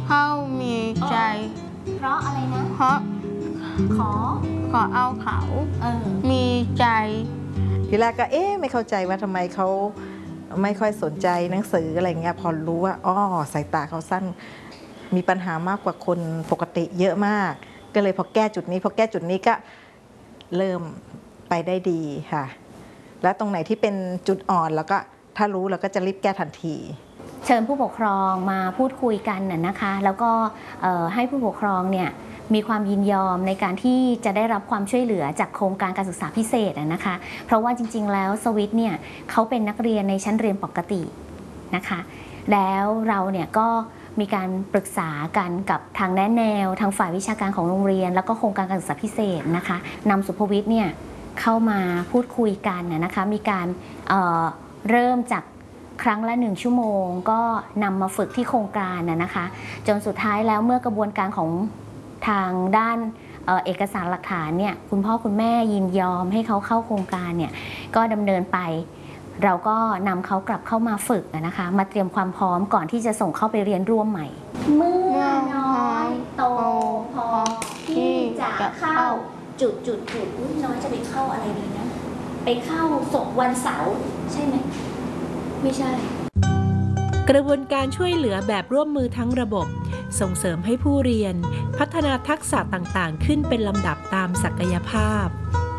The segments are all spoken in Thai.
เขามีใจเพราะอะไรนะเพราะขอเอาเขามีใจทีแรกก็ไม่เข้าใจว่าทำไมเขาไม่ค่อยสนใจหนังสืออะไรเงี้ยพอรู้ว่าสายตาเขาสั้นมีปัญหามากกว่าคนปกติเยอะมากก็เลยพอแก้จุดนี้ก็เริ่มไปได้ดีค่ะแล้วตรงไหนที่เป็นจุดอ่อนแล้วก็ถ้ารู้เราก็จะรีบแก้ทันทีเชิญผู้ปกครองมาพูดคุยกันนะคะแล้วก็ให้ผู้ปกครองเนี่ยมีความยินยอมในการที่จะได้รับความช่วยเหลือจากโครงการการศึกษาพิเศษนะคะเพราะว่าจริงๆแล้วสวิตเนี่ยเขาเป็นนักเรียนในชั้นเรียนปกตินะคะแล้วเราเนี่ยก็มีการปรึกษากันกับทางแนะแนวทางฝ่ายวิชาการของโรงเรียนแล้วก็โครงการการศึกษาพิเศษนะคะนำสุภวิทย์เนี่ยเข้ามาพูดคุยกันนะคะมีการเริ่มจากครั้งละ1 ชั่วโมงก็นำมาฝึกที่โครงการนะคะจนสุดท้ายแล้วเมื่อกระบวนการของทางด้านเอกสารหลักฐานเนี่ยคุณพ่อคุณแม่ยินยอมให้เขาเข้าโครงการเนี่ยก็ดำเนินไปเราก็นำเขากลับเข้ามาฝึกนะคะมาเตรียมความพร้อมก่อนที่จะส่งเข้าไปเรียนร่วมใหม่เมื่อน้อยโตพอที่จะเข้าจุดน้อยจะไปเข้าอะไรดีนะไปเข้าส่งวันเสาร์ใช่ไหมไม่ใช่กระบวนการช่วยเหลือแบบร่วมมือทั้งระบบส่งเสริมให้ผู้เรียนพัฒนาทักษะต่างๆขึ้นเป็นลำดับตามศักยภาพ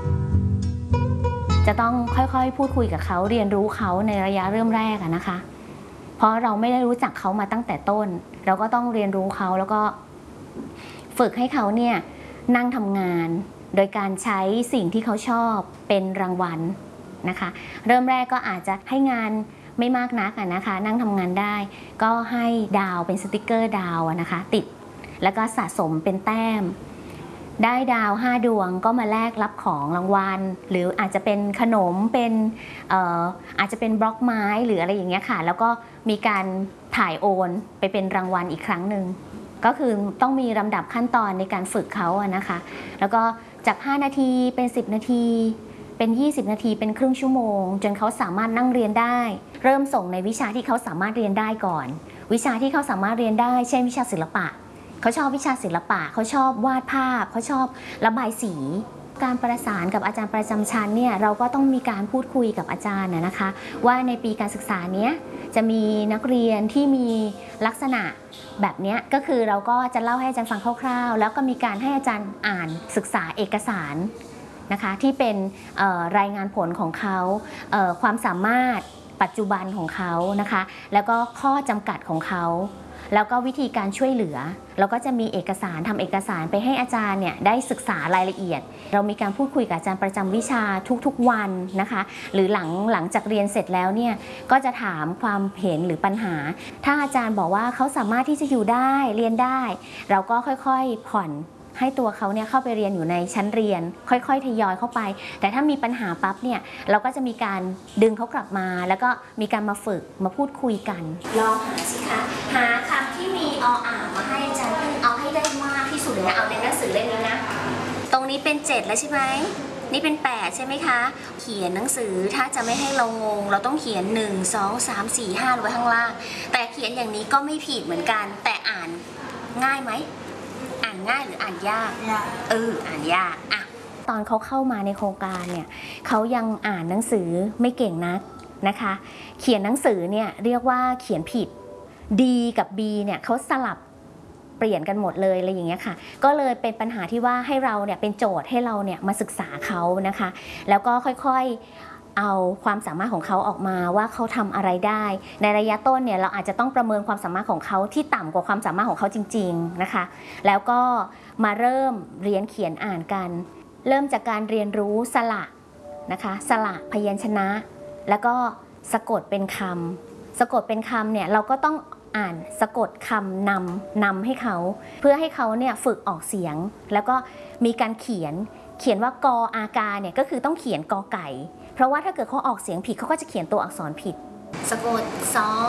จะต้องค่อยๆพูดคุยกับเขาเรียนรู้เขาในระยะเริ่มแรกนะคะเพราะเราไม่ได้รู้จักเขามาตั้งแต่ต้นเราก็ต้องเรียนรู้เขาแล้วก็ฝึกให้เขาเนี่ยนั่งทำงานโดยการใช้สิ่งที่เขาชอบเป็นรางวัลนะคะเริ่มแรกก็อาจจะให้งานไม่มากนักนะคะนั่งทำงานได้ก็ให้ดาวเป็นสติกเกอร์ดาวนะคะติดแล้วก็สะสมเป็นแต้มได้ดาว5 ดวงก็มาแลกรับของรางวัลหรืออาจจะเป็นขนมเป็นอาจจะเป็นบล็อกไม้หรืออะไรอย่างเงี้ยค่ะแล้วก็มีการถ่ายโอนไปเป็นรางวัลอีกครั้งหนึ่งก็คือต้องมีลำดับขั้นตอนในการฝึกเขานะคะแล้วก็จาก5 นาทีเป็น10 นาทีเป็น20 นาทีเป็นครึ่งชั่วโมงจนเขาสามารถนั่งเรียนได้เริ่มส่งในวิชาที่เขาสามารถเรียนได้ก่อนวิชาที่เขาสามารถเรียนได้เช่นวิชาศิลปะเขาชอบวิชาศิลปะเขาชอบวาดภาพเขาชอบระบายสีการประสานกับอาจารย์ประจำชั้นเนี่ยเราก็ต้องมีการพูดคุยกับอาจารย์นะคะว่าในปีการศึกษาเนี้ยจะมีนักเรียนที่มีลักษณะแบบนี้ก็คือเราก็จะเล่าให้อาจารย์ฟังคร่าวๆแล้วก็มีการให้อาจารย์อ่านศึกษาเอกสารนะคะที่เป็นรายงานผลของเขาความสามารถปัจจุบันของเขานะคะแล้วก็ข้อจำกัดของเขาแล้วก็วิธีการช่วยเหลือเราก็จะมีเอกสารทำเอกสารไปให้อาจารย์เนี่ยได้ศึกษารายละเอียดเรามีการพูดคุยกับอาจารย์ประจำวิชาทุกๆวันนะคะหรือหลังจากเรียนเสร็จแล้วเนี่ยก็จะถามความเห็นหรือปัญหาถ้าอาจารย์บอกว่าเขาสามารถที่จะอยู่ได้เรียนได้เราก็ค่อยๆผ่อนให้ตัวเขาเนี่ยเข้าไปเรียนอยู่ในชั้นเรียนค่อยๆทยอยเข้าไปแต่ถ้ามีปัญหาปั๊บเนี่ยเราก็จะมีการดึงเขากลับมาแล้วก็มีการมาฝึกมาพูดคุยกันลองหาสิคะหาคำที่มีอ่างมาให้อาจารย์เอาให้ได้มากที่สุดเลยนะเอาในหนังสือเล่มนี้นะตรงนี้เป็น7แล้วใช่ไหมนี่เป็น8ใช่ไหมคะเขียนหนังสือถ้าจะไม่ให้เรางงเราต้องเขียน1 2 3 4 5ไว้ข้างล่างแต่เขียนอย่างนี้ก็ไม่ผิดเหมือนกันแต่อ่านง่ายไหมอ่านง่ายหรืออ่านยากอ่านยากอะตอนเขาเข้ามาในโครงการเนี่ยเขายังอ่านหนังสือไม่เก่งนักนะคะเขียนหนังสือเนี่ยเรียกว่าเขียนผิด D กับ B เนี่ยเขาสลับเปลี่ยนกันหมดเลยอะไรอย่างเงี้ยค่ะก็เลยเป็นปัญหาที่ว่าให้เราเนี่ยเป็นโจทย์ให้เราเนี่ยมาศึกษาเขานะคะแล้วก็ค่อยๆเอาความสามารถของเขาออกมาว่าเขาทำอะไรได้ในระยะต้นเนี่ยเราอาจจะต้องประเมินความสามารถของเขาที่ต่ำกว่าความสามารถของเขาจริงๆนะคะแล้วก็มาเริ่มเรียนเขียนอ่านกันเริ่มจากการเรียนรู้สระนะคะสระพยัญชนะแล้วก็สะกดเป็นคำสะกดเป็นคำเนี่ยเราก็ต้องอ่านสะกดคำนำให้เขาเพื่อให้เขาเนี่ยฝึกออกเสียงแล้วก็มีการเขียนว่ากออากาเนี่ยก็คือต้องเขียนกอไก่เพราะว่าถ้าเกิดเขาออกเสียงผิดเขาก็จะเขียนตัวอักษรผิดสะกดซอ